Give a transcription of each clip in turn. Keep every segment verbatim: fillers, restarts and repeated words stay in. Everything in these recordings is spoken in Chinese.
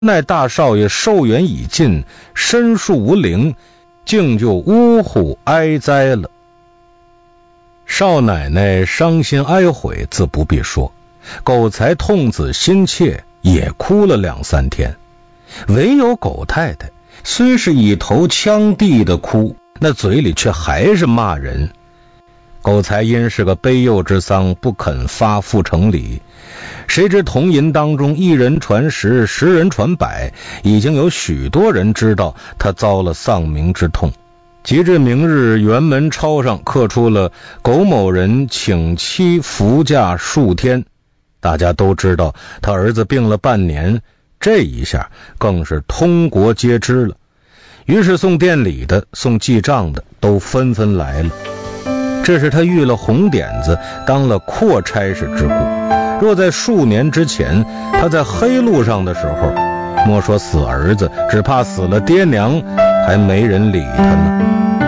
奈大少爷寿元已尽，身数无灵，竟就呜呼哀哉了。少奶奶伤心哀悔自不必说，狗才痛子心切，也哭了两三天。唯有狗太太虽是以头呛地的哭，那嘴里却还是骂人。狗才因是个悲幼之丧，不肯发付成礼。谁知同银当中一人传十，十人传百，已经有许多人知道他遭了丧明之痛。及至明日，辕门抄上刻出了苟某人请妻伏驾数天，大家都知道他儿子病了半年，这一下更是通国皆知了。于是送殿礼的、送记账的都纷纷来了。这是他遇了红点子，当了阔差事之故。若在数年之前，他在黑路上的时候，莫说死儿子，只怕死了爹娘，还没人理他呢。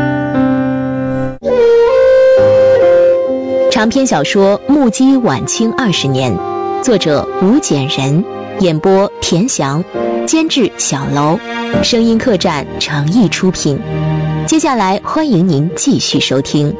长篇小说《目击晚清二十年》，作者吴简人，演播田翔，监制小楼，声音客栈诚意出品。接下来欢迎您继续收听。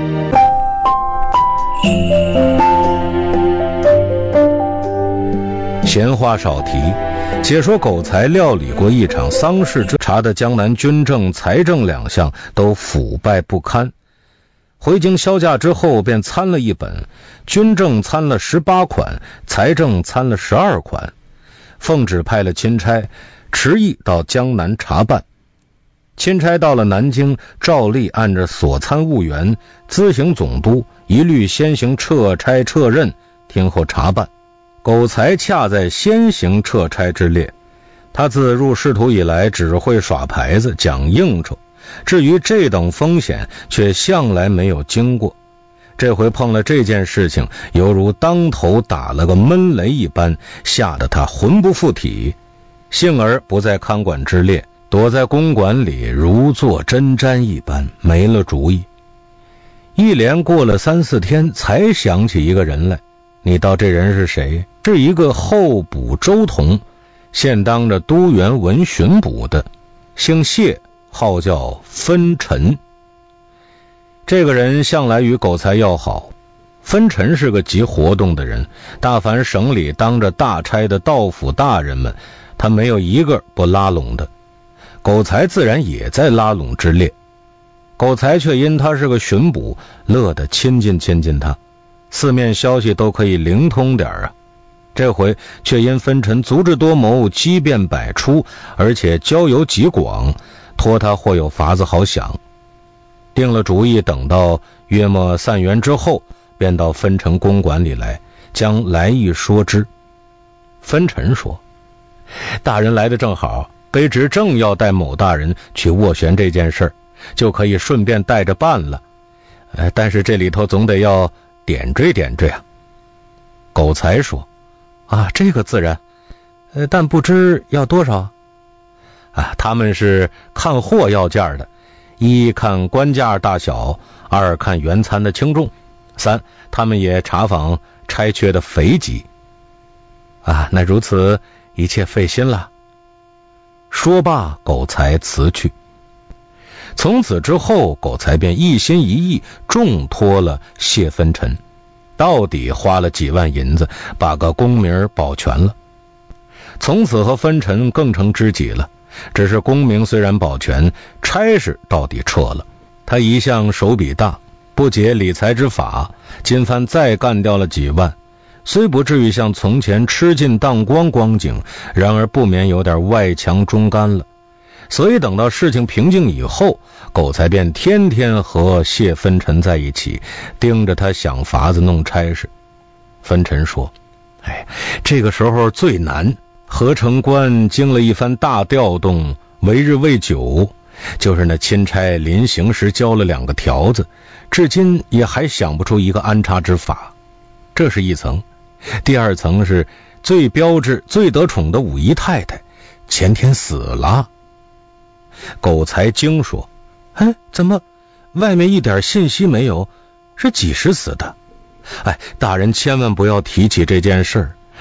闲话少提，且说狗才料理过一场丧事之查的江南军政、财政两项都腐败不堪。回京销假之后，便参了一本，军政参了十八款，财政参了十二款。奉旨派了钦差，迟议到江南查办。钦差到了南京，照例按着所参务员、咨行总督，一律先行撤差撤任，听候查办。狗才恰在先行撤差之列，他自入仕途以来只会耍牌子、讲应酬，至于这等风险却向来没有经过。这回碰了这件事情，犹如当头打了个闷雷一般，吓得他魂不附体，幸而不在看管之列，躲在公馆里如坐针毡一般，没了主意。一连过了三四天，才想起一个人来。你道这人是谁？是一个候补周同，现当着都原文巡捕的，姓谢，号叫分陈。这个人向来与狗才要好。分陈是个极活动的人，大凡省里当着大差的道府大人们，他没有一个不拉拢的。狗才自然也在拉拢之列。狗才却因他是个巡捕，乐得亲近亲近他，四面消息都可以灵通点啊。这回却因分陈足智多谋，机变百出，而且交友极广，托他或有法子好想。定了主意，等到约莫散园之后，便到分陈公馆里来，将来意说之。分陈说：大人来的正好，卑职正要带某大人去斡旋这件事儿，就可以顺便带着办了。呃，但是这里头总得要点缀点缀啊。狗才说：啊，这个自然，呃，但不知要多少啊？他们是看货要价的，一看官价大小，二看原餐的轻重，三他们也查访差缺的肥瘠啊。那如此一切费心了。说罢，狗才辞去。从此之后，狗才便一心一意重托了谢分陈，到底花了几万银子，把个功名保全了。从此和分陈更成知己了，只是功名虽然保全，差事到底撤了。他一向手笔大，不解理财之法，今番再干掉了几万，虽不至于像从前吃尽当光光景，然而不免有点外强中干了。所以等到事情平静以后，狗才便天天和谢分陈在一起，盯着他想法子弄差事。分陈说：哎，这个时候最难，合成官经了一番大调动，为日未久，就是那钦差临行时交了两个条子，至今也还想不出一个安插之法。这是一层。第二层是最标致最得宠的五姨太太前天死了。狗才惊说：哎，怎么外面一点信息没有？是几时死的？哎，大人千万不要提起这件事儿，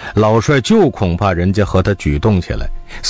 老帅就恐怕人家和他举动起来，